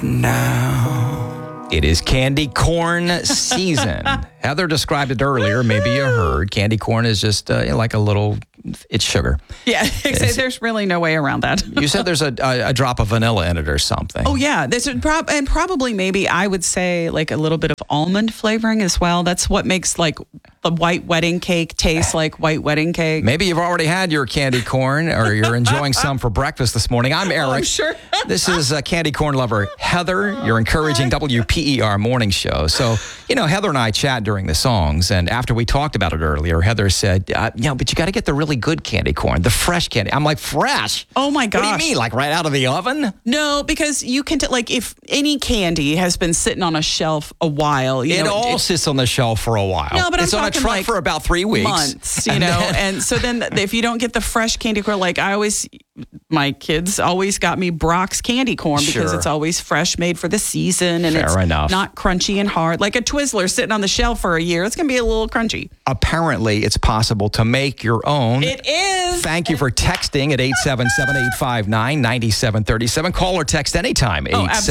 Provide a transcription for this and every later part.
Now. It is candy corn season. Heather described it earlier. Maybe you heard. Candy corn is just like a little, it's sugar. Yeah, there's really no way around that. You said there's a drop of vanilla in it or something. Oh, yeah. There's and probably maybe I would say like a little bit of almond flavoring as well. That's what makes like the white wedding cake taste like white wedding cake. Maybe you've already had your candy corn or you're enjoying some for breakfast this morning. I'm Eric. I'm sure. This is candy corn lover Heather, your encouraging WPER morning show. So, Heather and I chat during the songs, and after we talked about it earlier, Heather said, but you got to get the really good candy corn, the fresh candy. I'm like, fresh? Oh, my gosh. What do you mean, like right out of the oven? No, because you can, if any candy has been sitting on a shelf a while. It all sits on the shelf for a while. No, but it's on a truck for about 3 weeks. Months, and so then if you don't get the fresh candy corn, my kids always got me Brock's candy corn because it's always fresh, made for the season, and it's not crunchy and hard. Like a Twizzler sitting on the shelf for a year, it's going to be a little crunchy. Apparently, it's possible to make your own. It is. Thank you for texting at 877-859-9737. Call or text anytime,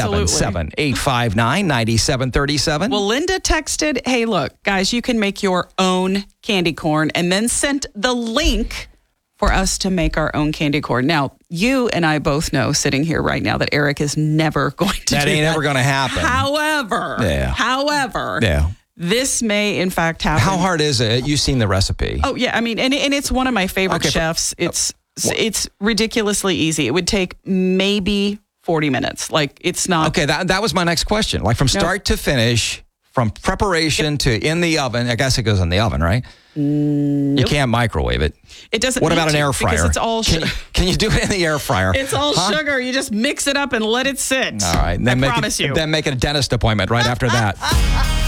877-859-9737. Well, Linda texted, hey, look, guys, you can make your own candy corn, and then sent the link for us to make our own candy corn. Now, you and I both know sitting here right now that Eric is never going to do that. That ain't ever going to happen. However, this may in fact happen. How hard is it? You've seen the recipe. Oh, yeah. I mean, and it's one of my favorite chefs. It's ridiculously easy. It would take maybe 40 minutes. Like, it's not. Okay, that was my next question. Like, from start to finish, from preparation to in the oven. I guess it goes in the oven, right? Nope. You can't microwave it. It doesn't. What about an air fryer? Because it's all can you do it in the air fryer? It's all sugar. You just mix it up and let it sit. All right. I promise you. Then make a dentist appointment right after that.